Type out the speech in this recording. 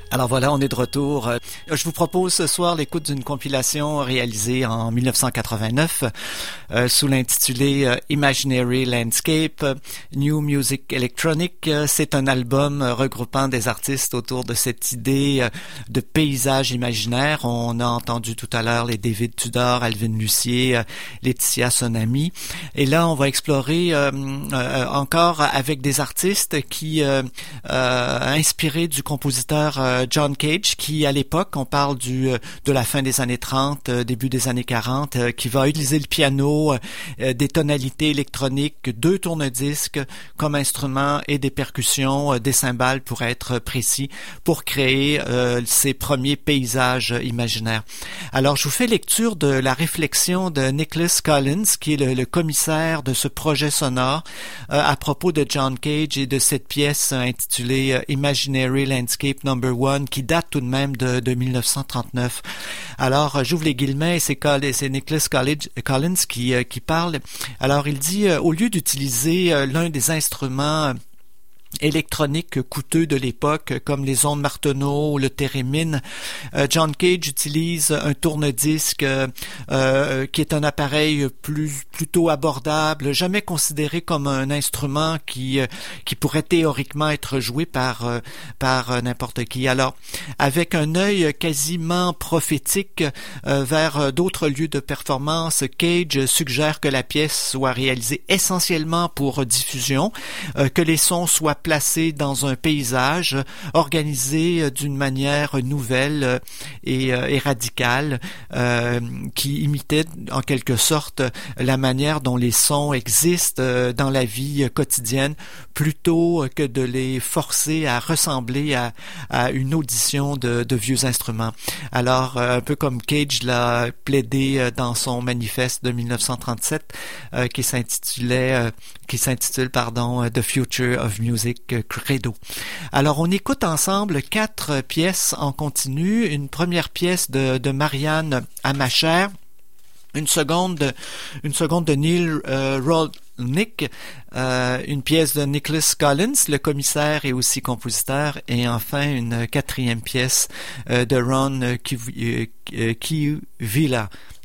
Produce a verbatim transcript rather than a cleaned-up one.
Alors voilà, on est de retour. Je vous propose ce soir l'écoute d'une compilation réalisée en dix-neuf cent quatre-vingt-neuf euh, sous l'intitulé euh, Imaginary Landscape, New Music Electronic. C'est un album regroupant des artistes autour de cette idée euh, de paysage imaginaire. On a entendu tout à l'heure les David Tudor, Alvin Lucier, euh, Laetitia Sonami. Et là, on va explorer euh, euh, encore avec des artistes qui euh, euh, inspirés du compositeur euh, John Cage, qui à l'époque, on parle du de la fin des années trente, début des années quarante, qui va utiliser le piano, des tonalités électroniques, deux tourne-disques comme instrument et des percussions, des cymbales pour être précis, pour créer euh, ses premiers paysages imaginaires. Alors, je vous fais lecture de la réflexion de Nicholas Collins, qui est le, le commissaire de ce projet sonore, euh, à propos de John Cage et de cette pièce intitulée euh, Imaginary Landscape Number One, qui date tout de même de, de dix-neuf cent trente-neuf. Alors, j'ouvre les guillemets, c'est, c'est Nicholas Collins qui, qui parle. Alors, il dit, au lieu d'utiliser l'un des instruments électroniques coûteux de l'époque, comme les ondes Martenot ou le thérémine, euh, John Cage utilise un tourne-disque euh, euh, qui est un appareil plus plutôt abordable, jamais considéré comme un instrument qui euh, qui pourrait théoriquement être joué par euh, par euh, n'importe qui. Alors, avec un œil quasiment prophétique euh, vers d'autres lieux de performance, Cage suggère que la pièce soit réalisée essentiellement pour diffusion, euh, que les sons soient placé dans un paysage organisé d'une manière nouvelle et, et radicale euh, qui imitait en quelque sorte la manière dont les sons existent dans la vie quotidienne plutôt que de les forcer à ressembler à, à une audition de, de vieux instruments. Alors, un peu comme Cage l'a plaidé dans son manifeste de dix-neuf cent trente-sept euh, qui s'intitulait euh, qui s'intitule pardon The Future of Music Credo. Alors, on écoute ensemble quatre pièces en continu. Une première pièce de, de Marianne Amacher, une seconde, une seconde de Neil euh, Rolnick, euh, une pièce de Nicholas Collins, le commissaire et aussi compositeur, et enfin une quatrième pièce euh, de Ron Kivila.